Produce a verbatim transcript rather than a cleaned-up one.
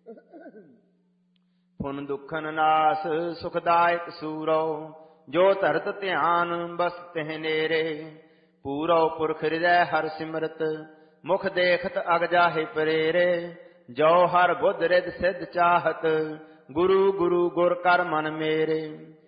ਪੁਨ ਦੁਖਨ ਨਾਸ ਸੁਖਦਾਇਕ ਸੂਰੋ, ਜੋ ਧਰਤ ਧਿਆਨ ਬਸ ਤਿਹ ਨੇਰੇ। ਪੂਰੋ ਪੁਰਖ ਹਿਰਦੈ ਹਰ ਸਿਮਰਤ, ਮੁਖ ਦੇਖਤ ਅਗ ਜਾਹਿ ਪ੍ਰੇਰੇ। ਜੋ ਹਰ ਬੁੱਧ ਰਿਦ ਸਿਧ ਚਾਹਤ, ਗੁਰੂ ਗੁਰੂ ਗੁਰ ਕਰ ਮਨ ਮੇਰੇ।